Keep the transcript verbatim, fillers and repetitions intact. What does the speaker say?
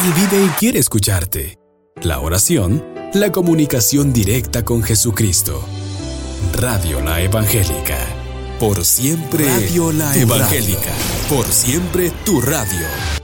Él vive y quiere escucharte. La oración, la comunicación directa con Jesucristo. Radio La Evangélica. Por siempre Radio La Evangélica. Por siempre tu radio.